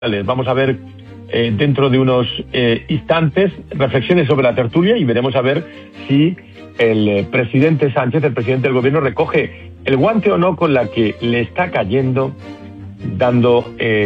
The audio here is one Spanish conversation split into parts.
Vamos a ver dentro de unos instantes reflexiones sobre la tertulia y veremos a ver si el presidente Sánchez, el presidente del gobierno, recoge el guante o no con la que le está cayendo, dada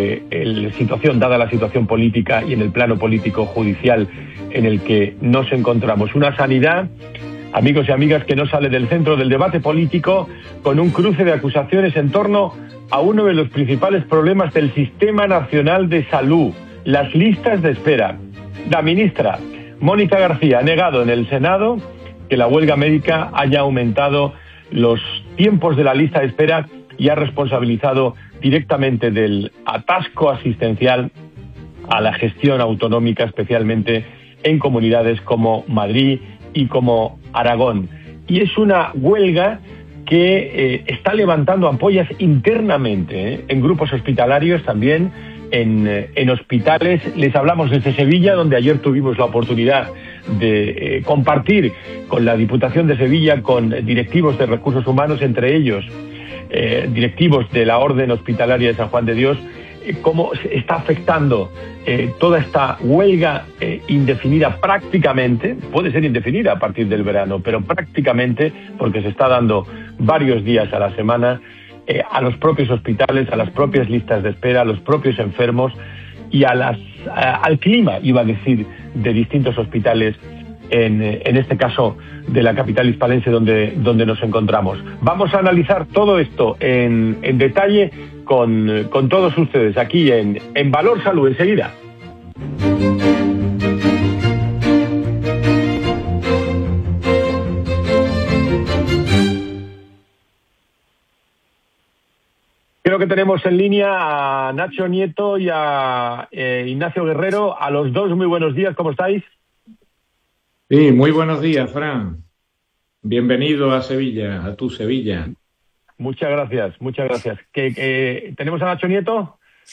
la situación política y en el plano político judicial en el que nos encontramos. Una sanidad, amigos y amigas, que no sale del centro del debate político, con un cruce de acusaciones en torno a uno de los principales problemas del Sistema Nacional de Salud, las listas de espera. La ministra Mónica García ha negado en el Senado que la huelga médica haya aumentado los tiempos de la lista de espera y ha responsabilizado directamente del atasco asistencial a la gestión autonómica, especialmente en comunidades como Madrid y como Aragón. Y es una huelga que está levantando ampollas internamente, en grupos hospitalarios también, en hospitales. Les hablamos desde Sevilla, donde ayer tuvimos la oportunidad de compartir con la Diputación de Sevilla, con directivos de recursos humanos, entre ellos directivos de la Orden Hospitalaria de San Juan de Dios, cómo está afectando toda esta huelga indefinida prácticamente. Puede ser indefinida a partir del verano, pero prácticamente, porque se está dando varios días a la semana, a los propios hospitales, a las propias listas de espera, a los propios enfermos y al clima, iba a decir, de distintos hospitales, en este caso de la capital hispalense donde nos encontramos. Vamos a analizar todo esto en detalle con todos ustedes aquí en Valor Salud enseguida. Creo que tenemos en línea a Nacho Nieto y a Ignacio Guerrero. A los dos, muy buenos días, ¿cómo estáis? Sí, muy buenos días, Fran. Bienvenido a Sevilla, a tu Sevilla. Muchas gracias, muchas gracias. ¿Tenemos a Nacho Nieto?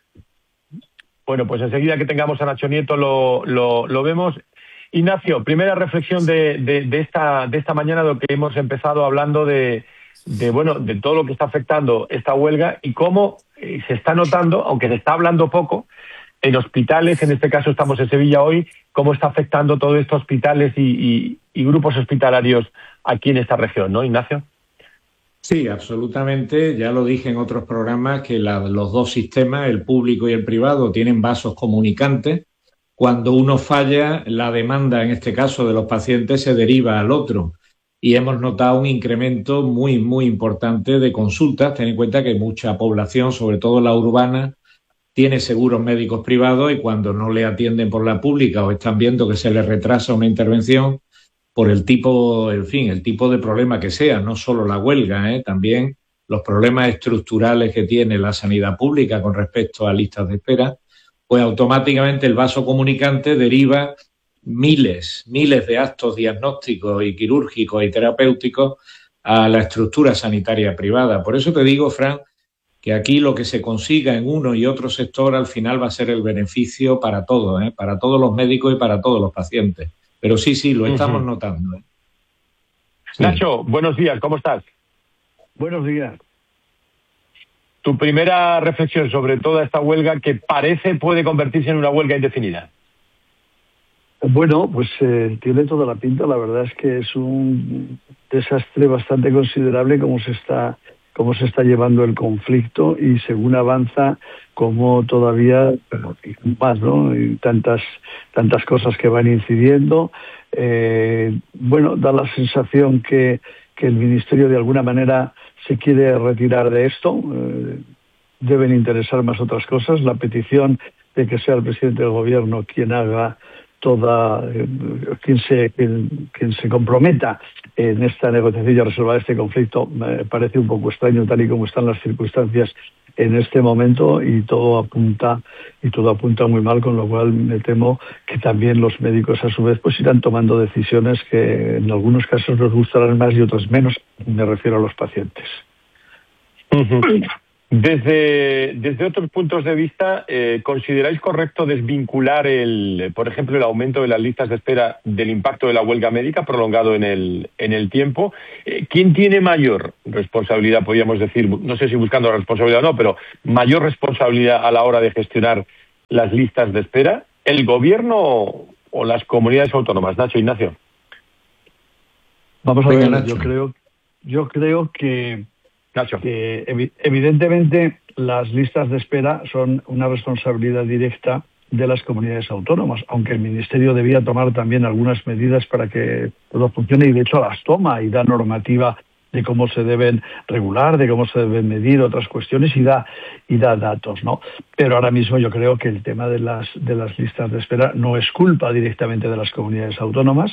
Bueno, pues enseguida que tengamos a Nacho Nieto lo vemos. Ignacio, primera reflexión de esta mañana, de lo que hemos empezado hablando de todo lo que está afectando esta huelga y cómo se está notando, aunque se está hablando poco, en hospitales. En este caso estamos en Sevilla hoy, cómo está afectando todo esto a hospitales y grupos hospitalarios aquí en esta región, ¿no, Ignacio? Sí, absolutamente. Ya lo dije en otros programas que los dos sistemas, el público y el privado, tienen vasos comunicantes. Cuando uno falla, la demanda, en este caso de los pacientes, se deriva al otro. Y hemos notado un incremento muy, muy importante de consultas. Ten en cuenta que mucha población, sobre todo la urbana, tiene seguros médicos privados y cuando no le atienden por la pública o están viendo que se les retrasa una intervención por el tipo de problema que sea, no solo la huelga, también los problemas estructurales que tiene la sanidad pública con respecto a listas de espera, pues automáticamente el vaso comunicante deriva miles de actos diagnósticos y quirúrgicos y terapéuticos a la estructura sanitaria privada. Por eso te digo, Fran, que aquí lo que se consiga en uno y otro sector al final va a ser el beneficio para todos, para todos los médicos y para todos los pacientes. Pero sí, lo estamos notando. Sí. Nacho, buenos días, ¿cómo estás? Buenos días. Tu primera reflexión sobre toda esta huelga que puede convertirse en una huelga indefinida. Bueno, pues tiene toda la pinta. La verdad es que es un desastre bastante considerable cómo se está llevando el conflicto y según avanza, como todavía más, ¿no? Y tantas cosas que van incidiendo. Da la sensación que el Ministerio de alguna manera se quiere retirar de esto. Deben interesar más otras cosas. La petición de que sea el presidente del gobierno quien haga quien se comprometa en esta negociación y a resolver este conflicto me parece un poco extraño tal y como están las circunstancias en este momento y todo apunta muy mal, con lo cual me temo que también los médicos a su vez pues irán tomando decisiones que en algunos casos nos gustarán más y otros menos. Me refiero a los pacientes. Desde otros puntos de vista, ¿consideráis correcto desvincular por ejemplo, el aumento de las listas de espera del impacto de la huelga médica prolongado en el tiempo? ¿Quién tiene mayor responsabilidad, podríamos decir, no sé si buscando responsabilidad o no, pero mayor responsabilidad a la hora de gestionar las listas de espera? ¿El gobierno o las comunidades autónomas? Nacho, Ignacio. Vamos a Venga, ver, Nacho. yo creo que Nacho. Evidentemente las listas de espera son una responsabilidad directa de las comunidades autónomas, aunque el Ministerio debía tomar también algunas medidas para que todo funcione, y de hecho las toma y da normativa de cómo se deben regular, de cómo se deben medir otras cuestiones, y da datos, ¿no? Pero ahora mismo yo creo que el tema de las listas de espera no es culpa directamente de las comunidades autónomas.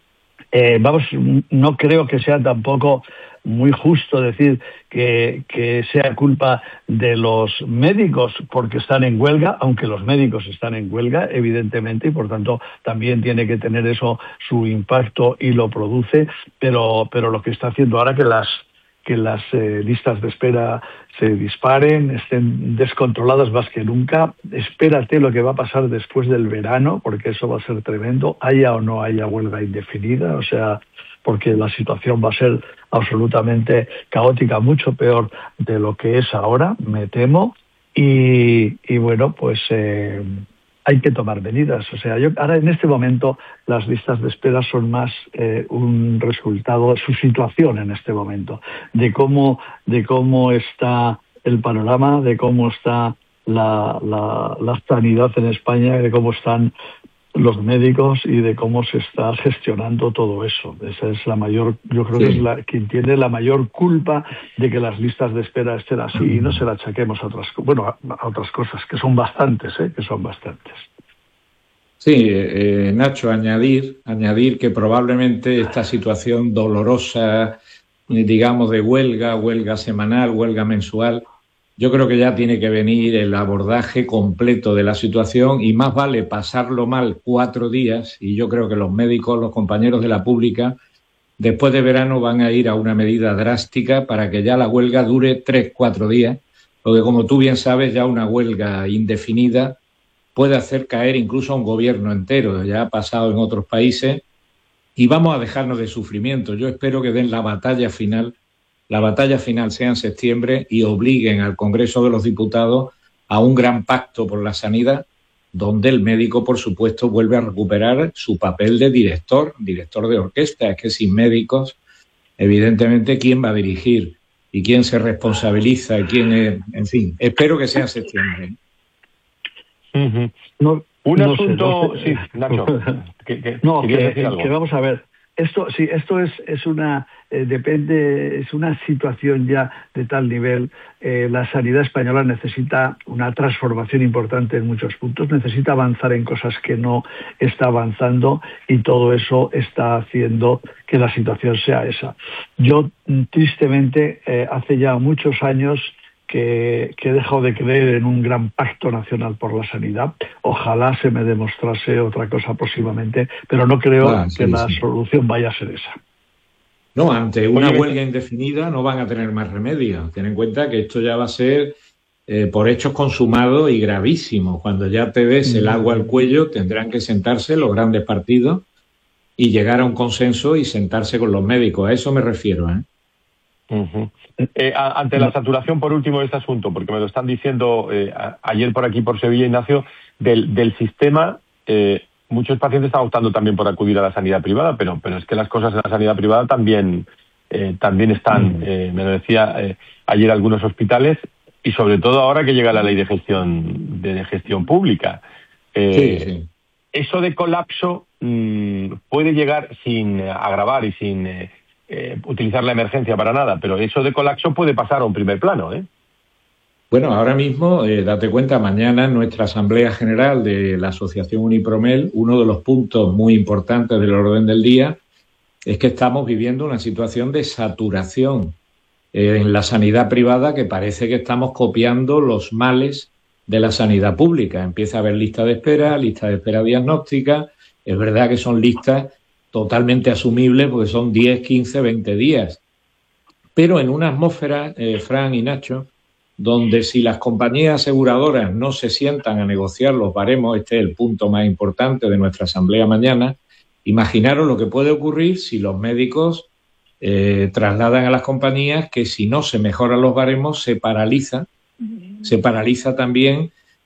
No creo que sea tampoco muy justo decir que sea culpa de los médicos porque están en huelga, aunque los médicos están en huelga, evidentemente, y por tanto también tiene que tener eso su impacto y lo produce, pero lo que está haciendo ahora que las listas de espera se disparen, estén descontroladas más que nunca. Espérate lo que va a pasar después del verano, porque eso va a ser tremendo, haya o no haya huelga indefinida, o sea, porque la situación va a ser absolutamente caótica, mucho peor de lo que es ahora, me temo, y bueno, pues hay que tomar medidas. O sea, ahora en este momento las listas de espera son más un resultado de su situación en este momento, de cómo está el panorama, de cómo está la sanidad en España, de cómo están los médicos y de cómo se está gestionando todo eso. Esa es la mayor, yo creo que es quien tiene la mayor culpa de que las listas de espera estén así, y no se la achaquemos a otras cosas, que son bastantes, que son bastantes. Sí, Nacho, añadir que probablemente esta situación dolorosa, digamos, de huelga semanal, huelga mensual, yo creo que ya tiene que venir el abordaje completo de la situación, y más vale pasarlo mal 4 días, y yo creo que los médicos, los compañeros de la pública, después de verano van a ir a una medida drástica para que ya la huelga dure 3-4 días, porque como tú bien sabes, ya una huelga indefinida puede hacer caer incluso a un gobierno entero. Ya ha pasado en otros países, y vamos a dejarnos de sufrimiento. Yo espero que den la batalla final sea en septiembre, y obliguen al Congreso de los Diputados a un gran pacto por la sanidad, donde el médico, por supuesto, vuelve a recuperar su papel de director de orquesta. Es que sin médicos, evidentemente, ¿quién va a dirigir? ¿Y quién se responsabiliza? En fin, espero que sea en septiembre. Un asunto... Sí, Nacho. Que vamos a ver. Esto es una es una situación ya de tal nivel. La sanidad española necesita una transformación importante en muchos puntos, necesita avanzar en cosas que no está avanzando, y todo eso está haciendo que la situación sea esa. Yo, tristemente, hace ya muchos años que he dejado de creer en un gran pacto nacional por la sanidad. Ojalá se me demostrase otra cosa próximamente, pero no creo que la solución vaya a ser esa. No, ante una huelga indefinida no van a tener más remedio. Ten en cuenta que esto ya va a ser por hechos consumados y gravísimos. Cuando ya te des el agua al cuello, tendrán que sentarse los grandes partidos y llegar a un consenso y sentarse con los médicos. A eso me refiero, ante la saturación, por último, de este asunto, porque me lo están diciendo ayer por aquí, por Sevilla, Ignacio, del sistema, muchos pacientes están optando también por acudir a la sanidad privada, pero es que las cosas en la sanidad privada también están, me lo decía ayer algunos hospitales, y sobre todo ahora que llega la ley de gestión pública. Eso de colapso puede llegar sin agravar y sin utilizar la emergencia para nada, pero eso de colapso puede pasar a un primer plano, Bueno, ahora mismo, date cuenta, mañana en nuestra Asamblea General de la Asociación Unipromel, uno de los puntos muy importantes del orden del día es que estamos viviendo una situación de saturación en la sanidad privada, que parece que estamos copiando los males de la sanidad pública. Empieza a haber lista de espera diagnóstica. Es verdad que son listas totalmente asumibles porque son 10, 15, 20 días. Pero en una atmósfera, Fran y Nacho, donde si las compañías aseguradoras no se sientan a negociar los baremos, este es el punto más importante de nuestra asamblea mañana, imaginaros lo que puede ocurrir si los médicos trasladan a las compañías que si no se mejoran los baremos se paraliza también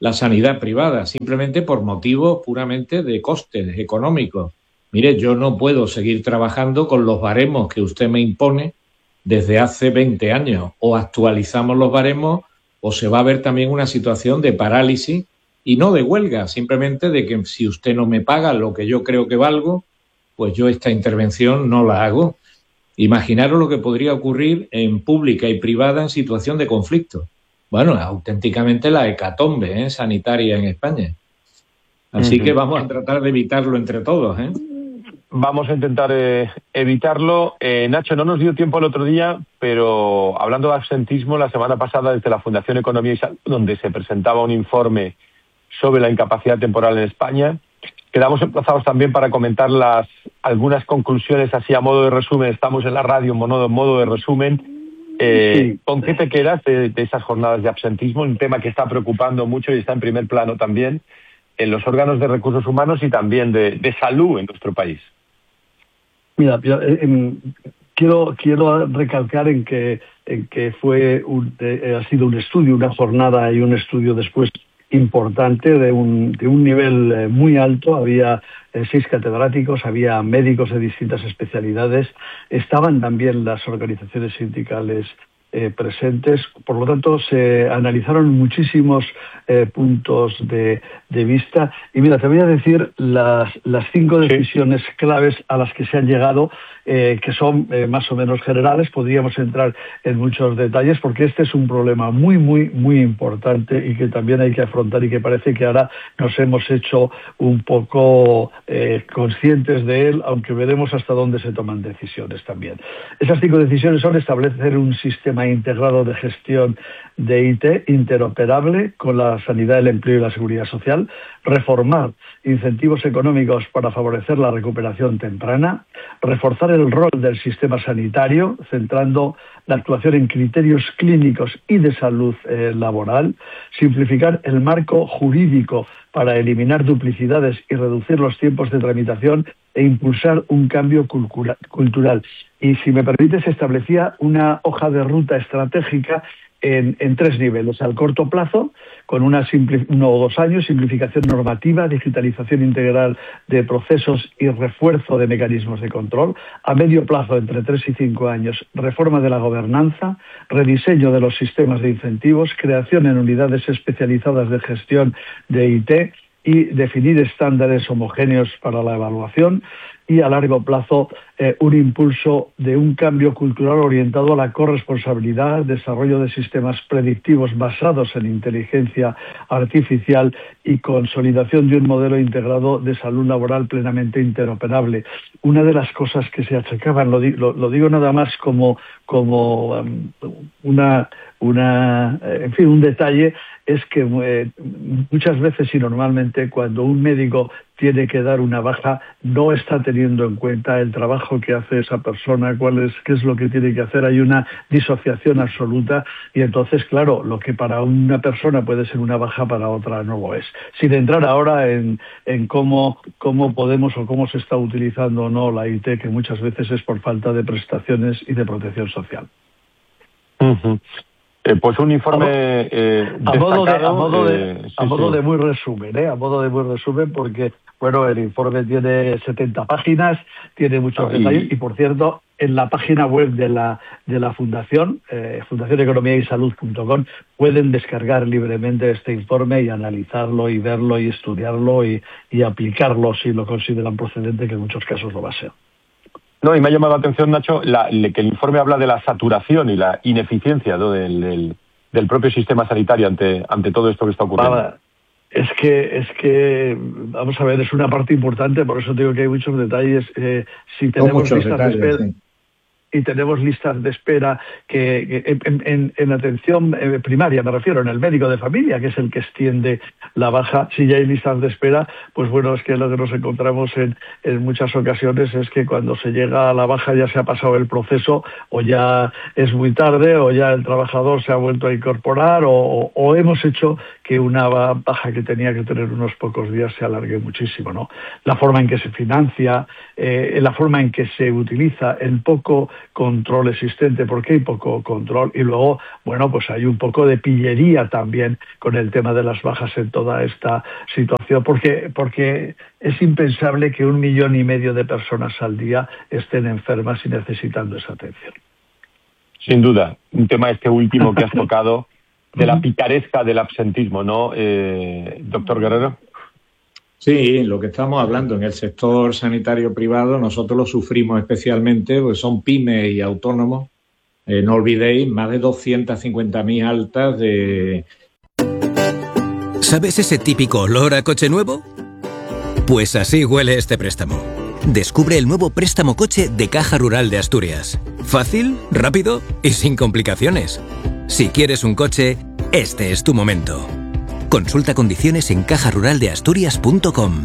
la sanidad privada, simplemente por motivos puramente de costes económicos. Mire, yo no puedo seguir trabajando con los baremos que usted me impone desde hace 20 años. O actualizamos los baremos o se va a ver también una situación de parálisis y no de huelga, simplemente de que si usted no me paga lo que yo creo que valgo, pues yo esta intervención no la hago. Imaginaros lo que podría ocurrir en pública y privada en situación de conflicto. Bueno, auténticamente la hecatombe sanitaria en España. Así que vamos a tratar de evitarlo entre todos. Vamos a intentar evitarlo. Nacho, no nos dio tiempo el otro día, pero hablando de absentismo, la semana pasada desde la Fundación Economía y Salud, donde se presentaba un informe sobre la incapacidad temporal en España, quedamos emplazados también para comentar algunas conclusiones así a modo de resumen. Estamos en la radio en modo de resumen. Sí. ¿Con qué te quedas de esas jornadas de absentismo? Un tema que está preocupando mucho y está en primer plano también en los órganos de recursos humanos y también de salud en nuestro país. Mira, quiero recalcar en que ha sido un estudio, una jornada y un estudio después importante de un nivel muy alto. Había 6 catedráticos, había médicos de distintas especialidades, estaban también las organizaciones sindicales presentes. Por lo tanto, se analizaron muchísimos puntos de vista. Y mira, te voy a decir las 5 decisiones claves a las que se han llegado, que son más o menos generales. Podríamos entrar en muchos detalles porque este es un problema muy, muy, muy importante y que también hay que afrontar y que parece que ahora nos hemos hecho un poco conscientes de él, aunque veremos hasta dónde se toman decisiones también. Esas 5 decisiones son establecer un sistema integrado de gestión de IT interoperable con la sanidad, el empleo y la seguridad social, reformar incentivos económicos para favorecer la recuperación temprana, reforzar el rol del sistema sanitario, centrando la actuación en criterios clínicos y de salud laboral, simplificar el marco jurídico para eliminar duplicidades y reducir los tiempos de tramitación e impulsar un cambio cultural. Y, si me permite, se establecía una hoja de ruta estratégica en 3 niveles. Al corto plazo, con 1 o 2 años, simplificación normativa, digitalización integral de procesos y refuerzo de mecanismos de control. A medio plazo, entre 3 y 5 años, reforma de la gobernanza, rediseño de los sistemas de incentivos, creación en unidades especializadas de gestión de IT y definir estándares homogéneos para la evaluación. Y a largo plazo, un impulso de un cambio cultural orientado a la corresponsabilidad, desarrollo de sistemas predictivos basados en inteligencia artificial y consolidación de un modelo integrado de salud laboral plenamente interoperable. Una de las cosas que se achacaban, lo digo nada más como un detalle, es que muchas veces y normalmente cuando un médico tiene que dar una baja, no está teniendo en cuenta el trabajo que hace esa persona, qué es lo que tiene que hacer. Hay una disociación absoluta y entonces, claro, lo que para una persona puede ser una baja, para otra no lo es. Sin entrar ahora en cómo podemos o cómo se está utilizando o no la IT, que muchas veces es por falta de prestaciones y de protección social. Uh-huh. Pues un informe a modo de muy resumen, porque bueno, el informe tiene 70 páginas, tiene muchos detalles y, por cierto, en la página web de la Fundación, fundacioneconomiaysalud.com, pueden descargar libremente este informe y analizarlo y verlo y estudiarlo y aplicarlo si lo consideran procedente, que en muchos casos lo va a ser. No, y me ha llamado la atención, Nacho, que el informe habla de la saturación y la ineficiencia, ¿no?, del propio sistema sanitario ante todo esto que está ocurriendo. Es que, vamos a ver, es una parte importante, por eso digo que hay muchos detalles. Si tenemos listas de espera, sí. Y tenemos listas de espera que en atención primaria, me refiero, en el médico de familia, que es el que extiende la baja. Si ya hay listas de espera, pues bueno, es que lo que nos encontramos en muchas ocasiones es que cuando se llega a la baja ya se ha pasado el proceso, o ya es muy tarde, o ya el trabajador se ha vuelto a incorporar, o hemos hecho que una baja que tenía que tener unos pocos días se alargue muchísimo, ¿no? La forma en que se financia, la forma en que se utiliza, el poco control existente, porque hay poco control, y luego, bueno, pues hay un poco de pillería también con el tema de las bajas en toda esta situación, porque es impensable que 1,5 millones de personas al día estén enfermas y necesitando esa atención. Sin duda, un tema este último que has tocado, de la picaresca del absentismo, ¿no, doctor Guerrero? Sí, lo que estamos hablando en el sector sanitario privado, nosotros lo sufrimos especialmente, pues son pymes y autónomos. No olvidéis, más de 250.000 altas de... ¿Sabes ese típico olor a coche nuevo? Pues así huele este préstamo. Descubre el nuevo préstamo coche de Caja Rural de Asturias. Fácil, rápido y sin complicaciones. Si quieres un coche, este es tu momento. Consulta condiciones en cajaruraldeasturias.com.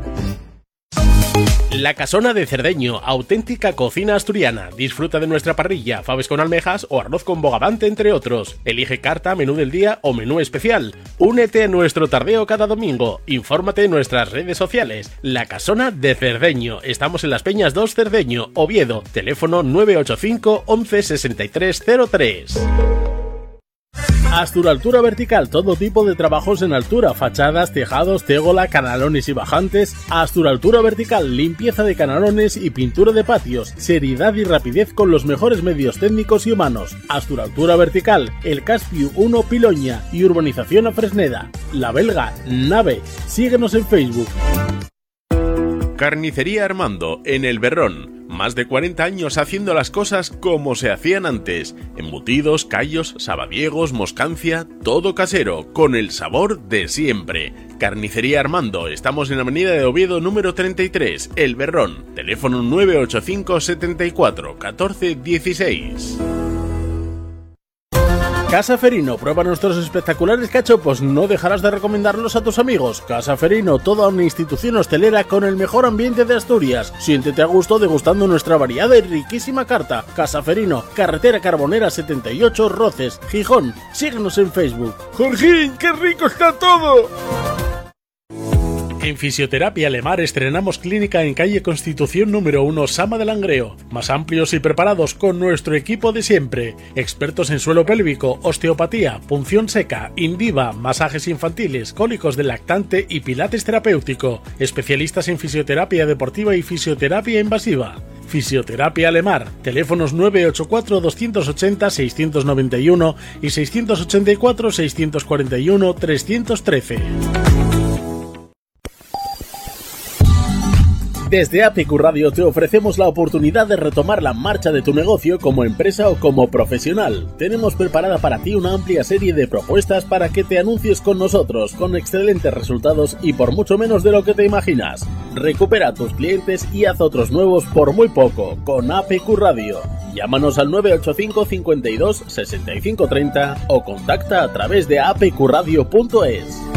La Casona de Cerdeño, auténtica cocina asturiana. Disfruta de nuestra parrilla, faves con almejas o arroz con bogavante, entre otros. Elige carta, menú del día o menú especial. Únete a nuestro tardeo cada domingo. Infórmate en nuestras redes sociales. La Casona de Cerdeño. Estamos en Las Peñas 2 Cerdeño, Oviedo. Teléfono 985 11 63 03. Asturaltura Vertical, todo tipo de trabajos en altura, fachadas, tejados, tegola, canalones y bajantes. Asturaltura Vertical, limpieza de canalones y pintura de patios, seriedad y rapidez con los mejores medios técnicos y humanos. Asturaltura Vertical, El Caspiu 1 Piloña y Urbanización A Fresneda. La Belga, Nave. Síguenos en Facebook. Carnicería Armando, en El Berrón. Más de 40 años haciendo las cosas como se hacían antes. Embutidos, callos, sabadiegos, moscancia, todo casero, con el sabor de siempre. Carnicería Armando, estamos en la avenida de Oviedo número 33, El Berrón. Teléfono 985 74 14 16. Casa Ferino, prueba nuestros espectaculares cachopos, no dejarás de recomendarlos a tus amigos. Casa Ferino, toda una institución hostelera con el mejor ambiente de Asturias. Siéntete a gusto degustando nuestra variada y riquísima carta. Casa Ferino, carretera Carbonera 78, Roces, Gijón. Síguenos en Facebook. ¡Jorgín, qué rico está todo! En Fisioterapia Lemar estrenamos clínica en calle Constitución número 1, Sama de Langreo. Más amplios y preparados con nuestro equipo de siempre. Expertos en suelo pélvico, osteopatía, punción seca, Indiva, masajes infantiles, cólicos del lactante y pilates terapéutico. Especialistas en fisioterapia deportiva y fisioterapia invasiva. Fisioterapia Lemar. Teléfonos 984 280 691 y 684 641 313. Desde APQ Radio te ofrecemos la oportunidad de retomar la marcha de tu negocio como empresa o como profesional. Tenemos preparada para ti una amplia serie de propuestas para que te anuncies con nosotros, con excelentes resultados y por mucho menos de lo que te imaginas. Recupera a tus clientes y haz otros nuevos por muy poco, con APQ Radio. Llámanos al 985 52 65 30 o contacta a través de apqradio.es.